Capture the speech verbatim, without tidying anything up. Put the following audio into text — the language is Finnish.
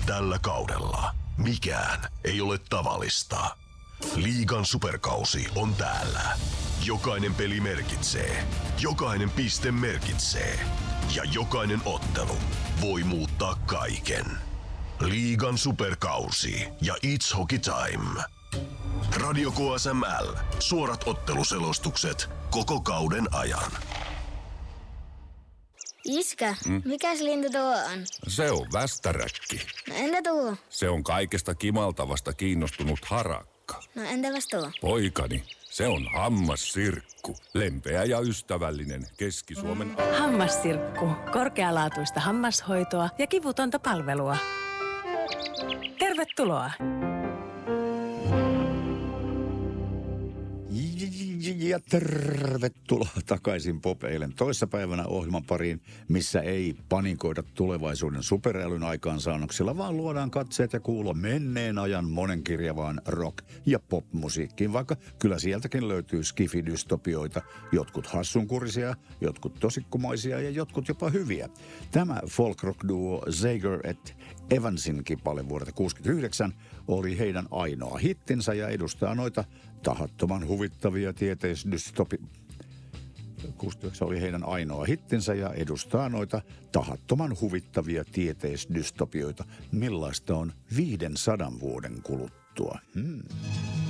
Tällä kaudella mikään ei ole tavallista. Liigan superkausi on täällä. Jokainen peli merkitsee. Jokainen piste merkitsee. Ja jokainen ottelu voi muuttaa kaiken. Liigan superkausi ja It's Hockey Time. Radio K S M L. Suorat otteluselostukset koko kauden ajan. Iskä, mm. mikäs lintu tuo on? Se on västäräkki. No entä tuo? Se on kaikesta kimaltavasta kiinnostunut harakka. No entäpäs tuo? Poikani, se on hammassirkku. Lempeä ja ystävällinen Keski-Suomen... Hammassirkku. Korkealaatuista hammashoitoa ja kivutonta palvelua. Tervetuloa! Ja tervetuloa takaisin Pop Eilen toissapäivänä ohjelman pariin, missä ei panikoida tulevaisuuden superälyn aikaansaannoksilla, vaan luodaan katseet ja kuulo menneen ajan monenkirjavaan rock- ja popmusiikkiin, vaikka kyllä sieltäkin löytyy skifidystopioita, jotkut hassunkurisia, jotkut tosikkumaisia ja jotkut jopa hyviä. Tämä folk-rock-duo Zager et Evansin kipale vuodelta kuusikymmentäyhdeksän oli heidän ainoa hittinsä ja edustaa noita tahattoman huvittavia tieteisdystopi... kuusikymmentäyhdeksän oli heidän ainoa hittinsä ja edustaa noita tahattoman huvittavia tieteisdystopioita. Millaista on viidensadan vuoden kuluttua? Hmm.